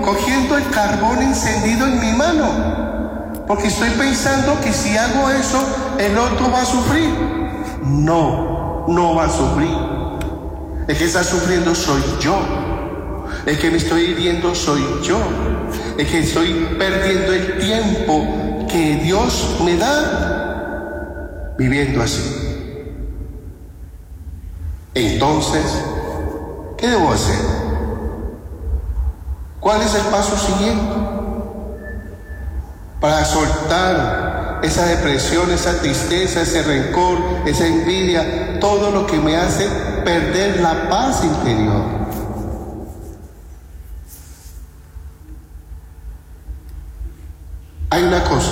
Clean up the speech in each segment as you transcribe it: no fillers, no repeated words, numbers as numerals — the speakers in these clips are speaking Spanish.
cogiendo el carbón encendido en mi mano, porque estoy pensando que si hago eso, el otro va a sufrir. No, no va a sufrir. El que está sufriendo soy yo. El que me estoy hiriendo soy yo. El que estoy perdiendo el tiempo que Dios me da viviendo así. Entonces, ¿qué debo hacer? ¿Cuál es el paso siguiente? Para soltar esa depresión, esa tristeza, ese rencor, esa envidia, todo lo que me hace perder la paz interior. Hay una cosa.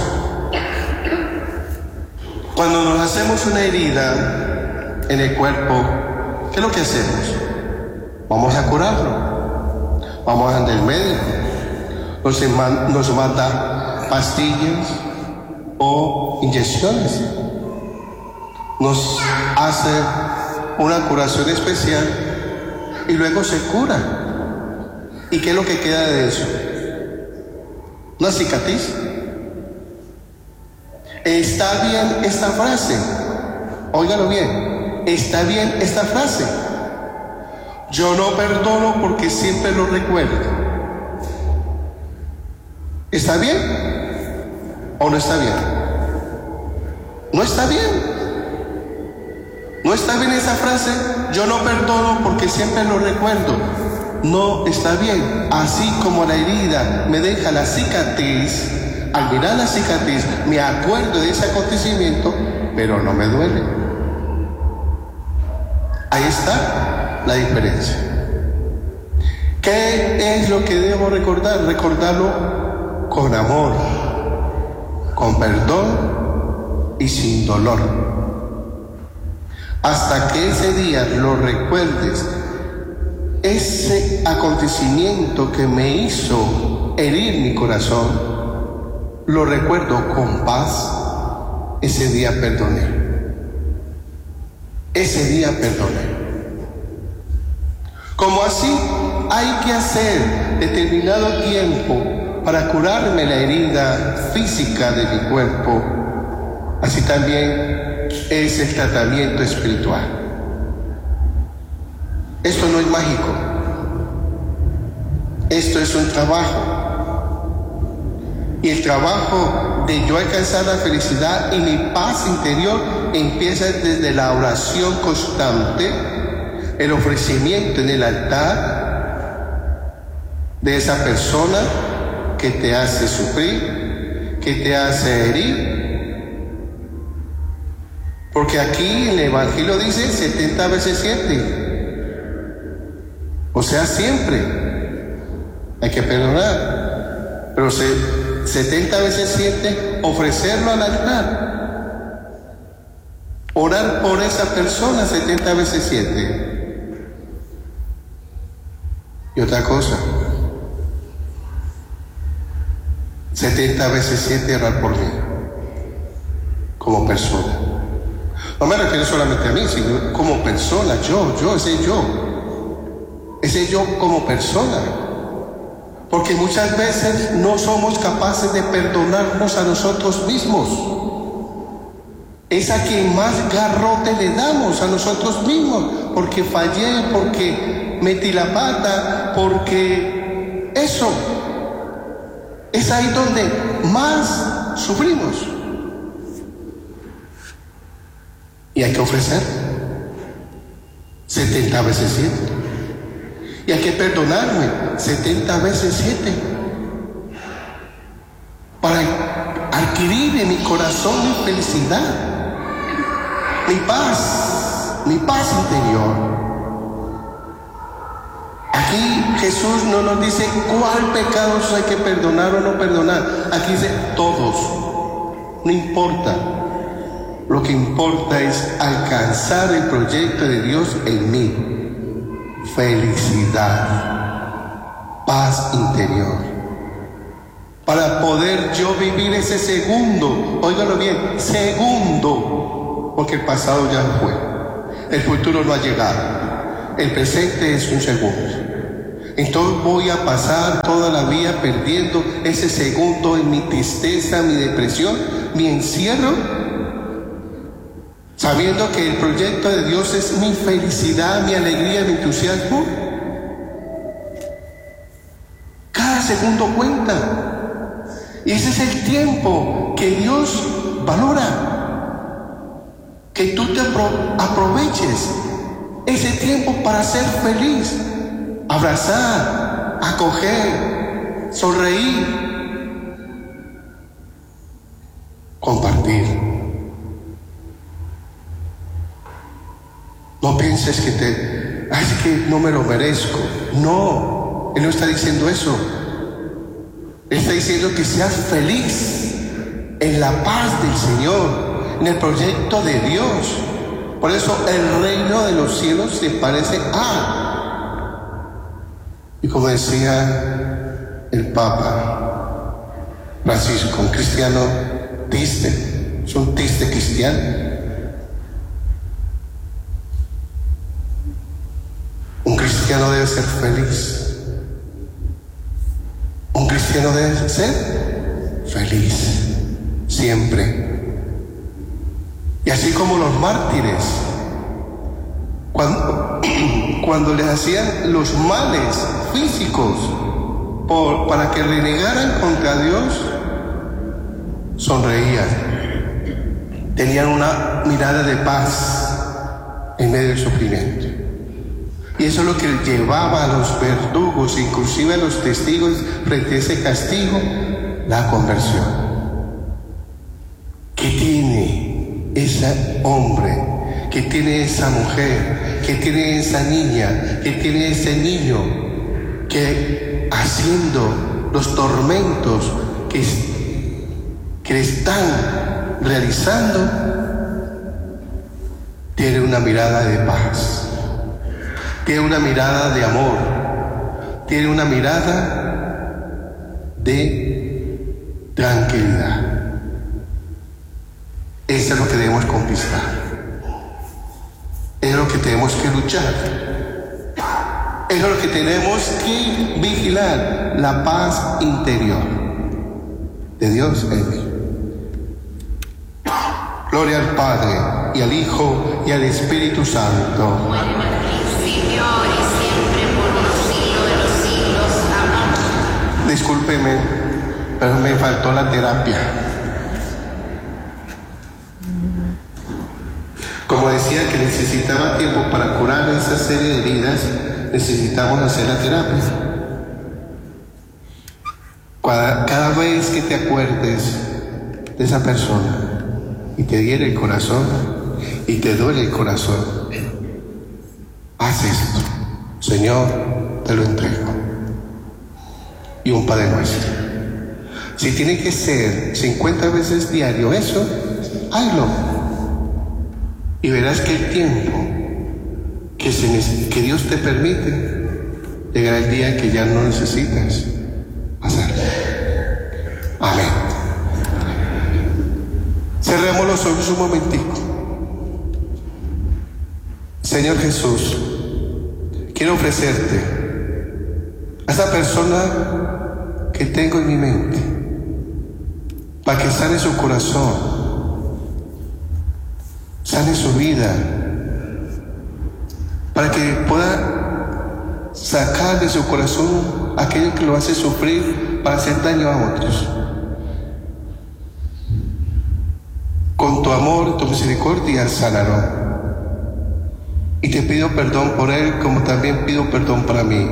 Cuando nos hacemos una herida en el cuerpo, ¿qué es lo que hacemos? Vamos a curarlo. Vamos a andar al médico. Nos manda pastillas o inyecciones. Nos hace una curación especial y luego se cura. ¿Y qué es lo que queda de eso? Una cicatriz. ¿Está bien esta frase? Óigalo bien. ¿Está bien esta frase? Yo no perdono porque siempre lo recuerdo. ¿Está bien? ¿O no está bien? No está bien. No está bien esa frase. Yo no perdono porque siempre lo recuerdo. No está bien. Así como la herida me deja la cicatriz, al mirar la cicatriz me acuerdo de ese acontecimiento, pero no me duele. Ahí está la diferencia. ¿Qué es lo que debo recordar? Recordarlo con amor, con perdón y sin dolor. Hasta que ese día lo recuerdes, ese acontecimiento que me hizo herir mi corazón, lo recuerdo con paz. Ese día perdoné. Ese día perdoné. Como así hay que hacer determinado tiempo para curarme la herida física de mi cuerpo, así también es el tratamiento espiritual. Esto no es mágico. Esto es un trabajo. Y el trabajo de yo alcanzar la felicidad y mi paz interior empieza desde la oración constante, el ofrecimiento en el altar de esa persona que te hace sufrir, que te hace herir. Porque aquí en el Evangelio dice 70 veces 7. O sea, siempre hay que perdonar. Pero 70 veces 7, ofrecerlo al altar. Orar por esa persona 70 veces 7. Y otra cosa, 70 veces 7 orar por mí, como persona. No me refiero solamente a mí, sino como persona, ese yo como persona. Porque muchas veces no somos capaces de perdonarnos a nosotros mismos. Es a quien más garrote le damos, a nosotros mismos, porque fallé, porque metí la pata, porque eso. Es ahí donde más sufrimos. Y hay que ofrecer 70 veces 7. Y hay que perdonarme 70 veces 7 para adquirir en mi corazón mi felicidad, mi paz interior. Aquí Jesús no nos dice cuál pecados hay que perdonar o no perdonar. Aquí dice todos. No importa. Lo que importa es alcanzar el proyecto de Dios en mí. Felicidad, paz interior, para poder yo vivir ese segundo, óigalo bien, segundo, porque el pasado ya no fue, el futuro no ha llegado, el presente es un segundo. Entonces voy a pasar toda la vida perdiendo ese segundo en mi tristeza, mi depresión, mi encierro, sabiendo que el proyecto de Dios es mi felicidad, mi alegría, mi entusiasmo. Cada segundo cuenta. Y ese es el tiempo que Dios valora. Que tú te aproveches ese tiempo para ser feliz, abrazar, acoger, sonreír, compartir. No pienses que es que no me lo merezco. No, Él no está diciendo eso. Él está diciendo que seas feliz en la paz del Señor, en el proyecto de Dios. Por eso el reino de los cielos se parece a. Y como decía el Papa Francisco, un cristiano triste, es un triste cristiano. Un cristiano debe ser feliz. Un cristiano debe ser feliz siempre. Y así como los mártires, cuando les hacían los males físicos para que renegaran contra Dios, sonreían, tenían una mirada de paz en medio del sufrimiento. Y eso es lo que llevaba a los verdugos, inclusive a los testigos frente a ese castigo, la conversión. ¿Qué tiene ese hombre? ¿Qué tiene esa mujer? ¿Qué tiene esa niña? ¿Qué tiene ese niño? Que haciendo los tormentos que le están realizando, tiene una mirada de paz, tiene una mirada de amor, tiene una mirada de tranquilidad. Eso es lo que debemos conquistar. Es lo que tenemos que luchar. Es lo que tenemos que vigilar, la paz interior de Dios en mí. Gloria al Padre, y al Hijo, y al Espíritu Santo. Como en el principio, ahora y siempre, por los siglos de los siglos. Amén. Discúlpeme, pero me faltó la terapia. Como decía que necesitaba tiempo para curar esa serie de heridas, necesitamos hacer la terapia. Cada vez que te acuerdes de esa persona y te hiere el corazón y te duele el corazón, haz esto. Señor, te lo entrego. Y un Padre Nuestro. Si tiene que ser 50 veces diario eso, hazlo. Y verás que el tiempo que Dios te permite, llegará el día que ya no necesitas hacerlo. Amén. Cerremos los ojos un momentico. Señor Jesús, quiero ofrecerte a esa persona que tengo en mi mente, para que sane su corazón, sane su vida, para que pueda sacar de su corazón aquello que lo hace sufrir para hacer daño a otros. Con tu amor, tu misericordia, sánalo. Y te pido perdón por él, como también pido perdón para mí.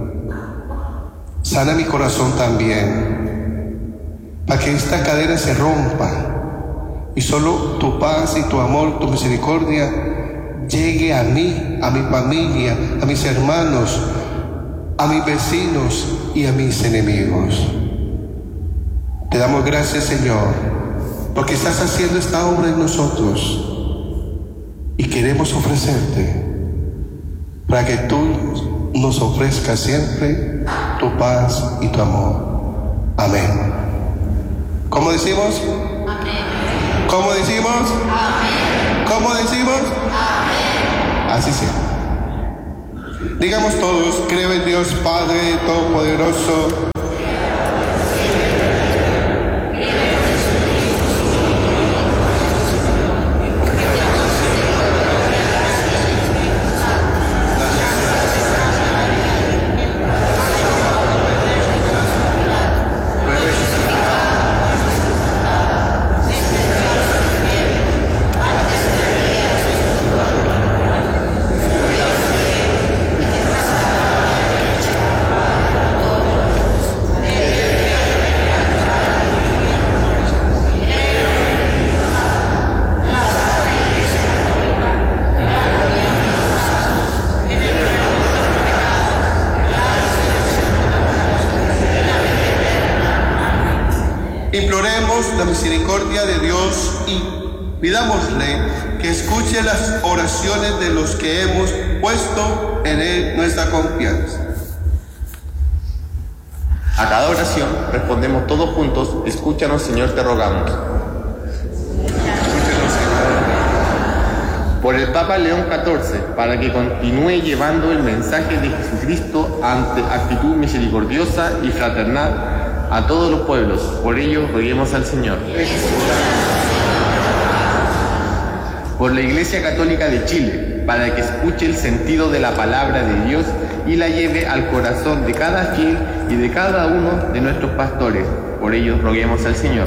Sana mi corazón también, para que esta cadena se rompa y solo tu paz y tu amor, tu misericordia llegue a mí, a mi familia, a mis hermanos, a mis vecinos y a mis enemigos. Te damos gracias, Señor, porque estás haciendo esta obra en nosotros y queremos ofrecerte para que tú nos ofrezcas siempre tu paz y tu amor. Amén. ¿Cómo decimos? Amén. ¿Cómo decimos? Amén. ¿Cómo decimos? Amén. Así sea. Digamos todos, creo en Dios Padre Todopoderoso, imploremos la misericordia de Dios y pidámosle que escuche las oraciones de los que hemos puesto en Él nuestra confianza. A cada oración respondemos todos juntos: escúchanos, Señor, te rogamos. Por el Papa León XIV, para que continúe llevando el mensaje de Jesucristo ante actitud misericordiosa y fraternal a todos los pueblos. Por ello, roguemos al Señor. Por la Iglesia Católica de Chile, para que escuche el sentido de la palabra de Dios y la lleve al corazón de cada fiel y de cada uno de nuestros pastores. Por ello, roguemos al Señor.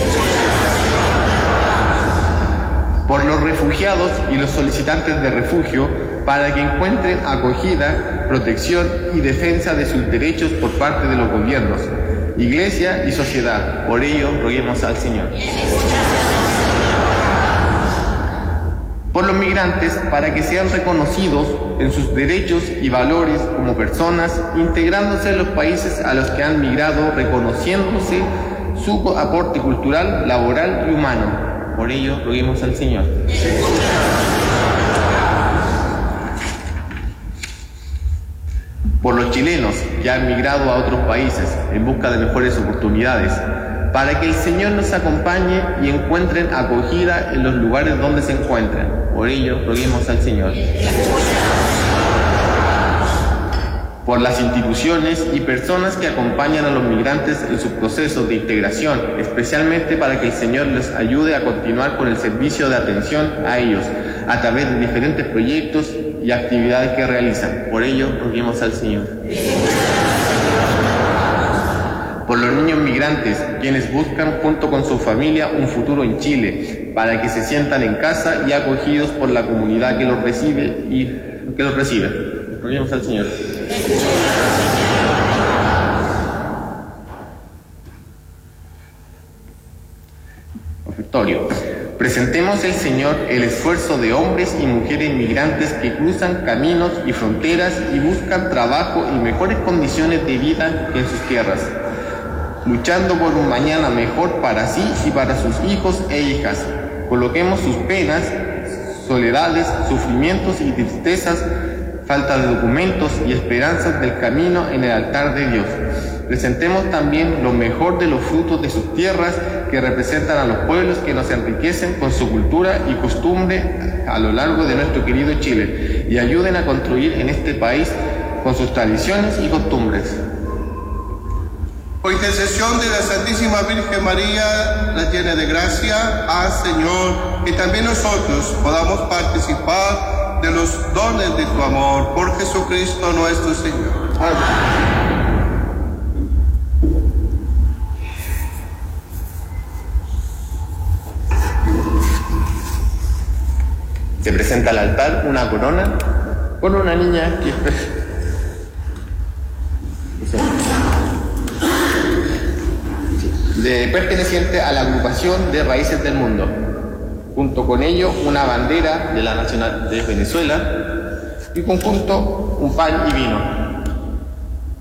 Por los refugiados y los solicitantes de refugio, para que encuentren acogida, protección y defensa de sus derechos por parte de los gobiernos, Iglesia y sociedad. Por ello, roguemos al Señor. Por los migrantes, para que sean reconocidos en sus derechos y valores como personas, integrándose en los países a los que han migrado, reconociéndose su aporte cultural, laboral y humano. Por ello, roguemos al Señor. Por los chilenos que han migrado a otros países en busca de mejores oportunidades, para que el Señor nos acompañe y encuentren acogida en los lugares donde se encuentran. Por ello, roguemos al Señor. Por las instituciones y personas que acompañan a los migrantes en sus procesos de integración, especialmente para que el Señor les ayude a continuar con el servicio de atención a ellos, a través de diferentes proyectos y actividades que realizan. Por ello, roguemos al Señor. Por los niños migrantes, quienes buscan junto con su familia un futuro en Chile, para que se sientan en casa y acogidos por la comunidad que los recibe Roguemos al Señor. Ofertorio. Presentemos al Señor el esfuerzo de hombres y mujeres migrantes que cruzan caminos y fronteras y buscan trabajo y mejores condiciones de vida en sus tierras, luchando por un mañana mejor para sí y para sus hijos e hijas. Coloquemos sus penas, soledades, sufrimientos y tristezas, falta de documentos y esperanzas del camino en el altar de Dios. Presentemos también lo mejor de los frutos de sus tierras, que representan a los pueblos que nos enriquecen con su cultura y costumbre a lo largo de nuestro querido Chile, y ayuden a construir en este país con sus tradiciones y costumbres. Por intercesión de la Santísima Virgen María, la llena de gracia, haz, Señor, que también nosotros podamos participar de los dones de tu amor, por Jesucristo nuestro Señor. Amén. Se presenta al altar una corona con una niña que perteneciente a la agrupación de Raíces del Mundo. Junto con ello, una bandera de la Nacional de Venezuela y conjunto un pan y vino.